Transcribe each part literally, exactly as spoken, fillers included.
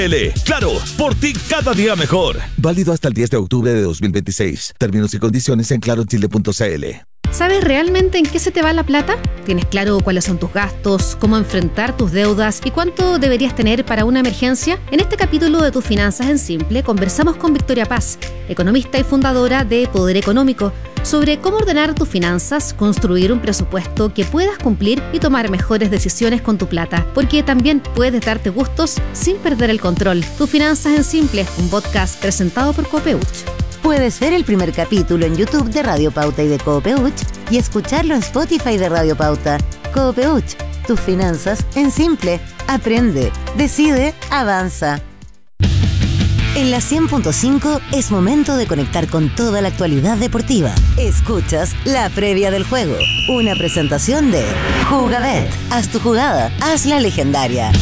Claro, por ti cada día mejor. Válido hasta el diez de octubre de dos mil veintiséis. Términos y condiciones en claro chile punto c l. ¿Sabes realmente en qué se te va la plata? ¿Tienes claro cuáles son tus gastos, cómo enfrentar tus deudas y cuánto deberías tener para una emergencia? En este capítulo de Tus Finanzas en Simple conversamos con Victoria Paz, economista y fundadora de Poder Económico, sobre cómo ordenar tus finanzas, construir un presupuesto que puedas cumplir y tomar mejores decisiones con tu plata, porque también puedes darte gustos sin perder el control. Tus Finanzas en Simple, un podcast presentado por Copeuch. Puedes ver el primer capítulo en YouTube de Radio Pauta y de Copeuch y escucharlo en Spotify de Radio Pauta. Copeuch, tus finanzas en simple. Aprende, decide, avanza. En la cien punto cinco es momento de conectar con toda la actualidad deportiva. Escuchas la previa del juego, una presentación de Jugabet. Haz tu jugada, hazla legendaria.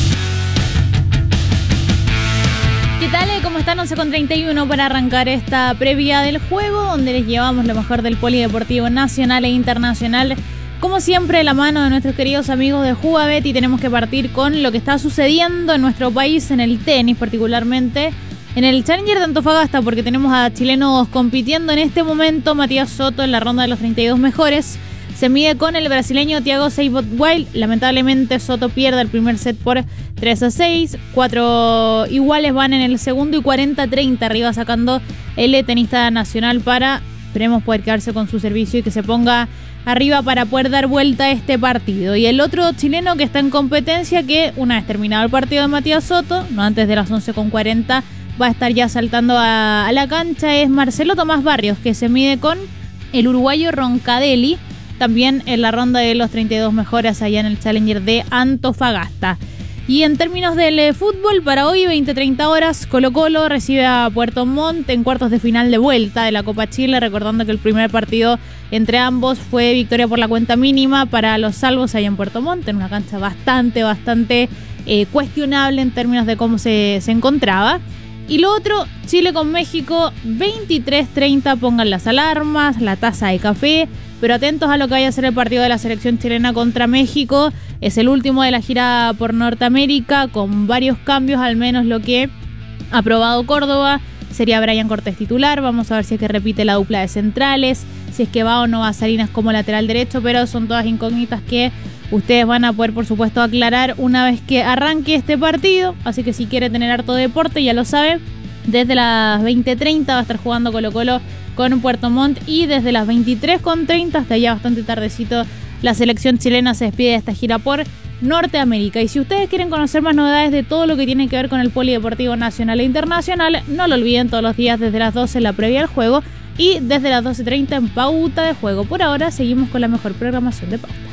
¿Qué tal? ¿Cómo están? once con treinta y uno para arrancar esta previa del juego, donde les llevamos lo mejor del polideportivo nacional e internacional. Como siempre, de la mano de nuestros queridos amigos de Jugabet, y tenemos que partir con lo que está sucediendo en nuestro país, en el tenis particularmente, en el Challenger de Antofagasta, porque tenemos a chilenos compitiendo en este momento. Matías Soto en la ronda de los treinta y dos mejores se mide con el brasileño Thiago Seyboth Wild. Lamentablemente Soto pierde el primer set por tres a seis. Cuatro iguales van en el segundo y cuarenta a treinta arriba sacando el tenista nacional para, esperemos, poder quedarse con su servicio y que se ponga arriba para poder dar vuelta a este partido. Y el otro chileno que está en competencia, que una vez terminado el partido de Matías Soto, no antes de las once con cuarenta, va a estar ya saltando a, a la cancha, es Marcelo Tomás Barrios, que se mide con el uruguayo Roncadelli, también en la ronda de los treinta y dos mejores allá en el Challenger de Antofagasta. Y en términos del eh, fútbol, para hoy, veinte treinta horas, Colo-Colo recibe a Puerto Montt en cuartos de final de vuelta de la Copa Chile, recordando que el primer partido entre ambos fue victoria por la cuenta mínima para los salvos allá en Puerto Montt, en una cancha bastante, bastante eh, cuestionable en términos de cómo se, se encontraba. Y lo otro, Chile con México, veintitrés treinta, pongan las alarmas, la taza de café, pero atentos a lo que vaya a ser el partido de la selección chilena contra México. Es el último de la gira por Norteamérica, con varios cambios, al menos lo que ha probado Córdoba. Sería Brian Cortés titular, vamos a ver si es que repite la dupla de centrales, si es que va o no va a Salinas como lateral derecho, pero son todas incógnitas que ustedes van a poder, por supuesto, aclarar una vez que arranque este partido. Así que si quiere tener harto deporte, ya lo sabe, desde las veinte treinta va a estar jugando Colo-Colo con Puerto Montt, y desde las veintitrés treinta hasta ya bastante tardecito la selección chilena se despide de esta gira por Norteamérica. Y si ustedes quieren conocer más novedades de todo lo que tiene que ver con el polideportivo nacional e internacional, no lo olviden, todos los días desde las doce en la previa del juego y desde las doce treinta en Pauta de Juego. Por ahora seguimos con la mejor programación de Pauta.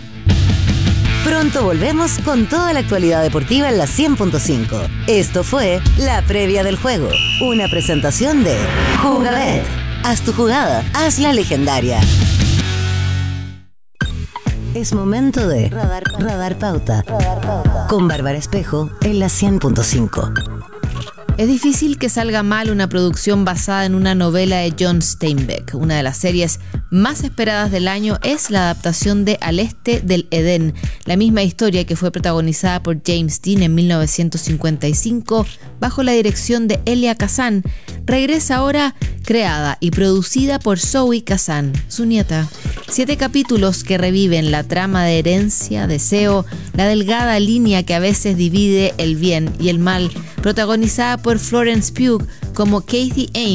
Pronto volvemos con toda la actualidad deportiva en la cien punto cinco. Esto fue la previa del juego, una presentación de Jugabet. Haz tu jugada, hazla legendaria. Es momento de Radar, Radar Pauta, Radar Pauta, con Bárbara Espejo en la cien punto cinco. Es difícil que salga mal una producción basada en una novela de John Steinbeck. Una de las series más esperadas del año es la adaptación de Al Este del Edén, la misma historia que fue protagonizada por James Dean en mil novecientos cincuenta y cinco bajo la dirección de Elia Kazan. Regresa ahora creada y producida por Zoe Kazan, su nieta. Siete capítulos que reviven la trama de herencia, deseo, la delgada línea que a veces divide el bien y el mal, protagonizada por Florence Pugh como Kathy Ames,